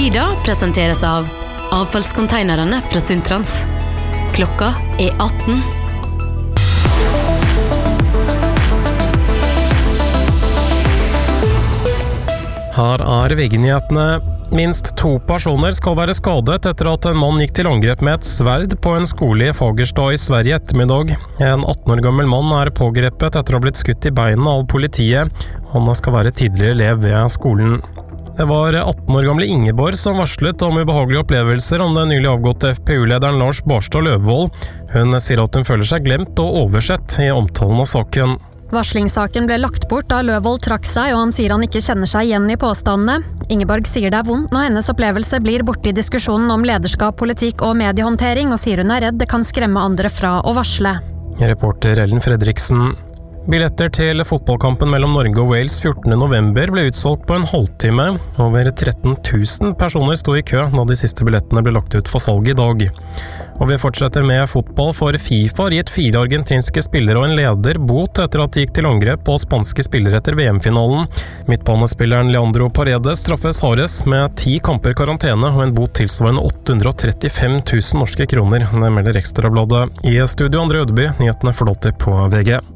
Ida presenteres av avfallskonteinerne fra Suntrans. Klokka 18. Her VG-nyhetene. Minst 2 personer skal være skadet etter at en mann gikk til angrep med et sverd på en skole i Fagerstad i Sverige ettermiddag. En 18 år gammel mann pågrepet etter å ha blitt skutt i beina av politiet. Han skal være tidligere elev ved skolen. Det var 18 år gamle Ingeborg som varslet om ubehagelige opplevelser om den nylig avgåtte FPU-lederen Lars Barstad Løvvold. Hun sier at hun føler seg glemt og oversett i omtalen av saken. Varslingssaken ble lagt bort da Løvvold trakk seg, og han sier han ikke kjenner seg igjen i påstandene. Ingeborg sier det vondt når hennes opplevelse blir borte i diskusjonen om lederskap, politikk og mediehåndtering, og sier hun redd det kan skremme andre fra å varsle. Reporter Ellen Fredriksen. Billetter til fotballkampen mellom Norge og Wales 14. november ble utsolgt på en halvtime. Over 13 000 personer sto i kø da de siste billettene ble lagt ut for salg i dag. Og vi fortsetter med fotball, for FIFA har gitt 4 argentinske spillere og en leder bot etter at de gikk til angrep på spanske spillere etter VM-finalen. Midtbanespilleren Leandro Paredes straffes hardest med 10 kamper karantene og en bot tilsvarende 835 000 norske kroner. Det melder Ekstrabladet. I studio Andre Ødeby, nyhetene forlåter på VG.